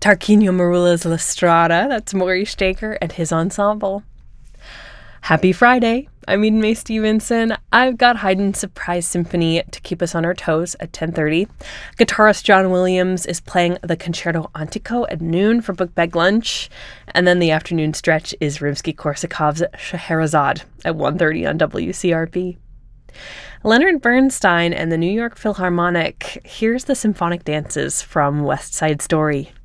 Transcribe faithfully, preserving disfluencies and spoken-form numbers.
Tarquinio Marula's La Strada, that's Maurice Staker and his ensemble. Happy Friday. I'm Eden Mae Stevenson. I've got Haydn's Surprise Symphony to keep us on our toes at ten thirty. Guitarist John Williams is playing the Concerto Antico at noon for book bag lunch. And then the afternoon stretch is Rimsky-Korsakov's Scheherazade at one thirty on W C R P. Leonard Bernstein and the New York Philharmonic. Here's the Symphonic Dances from West Side Story.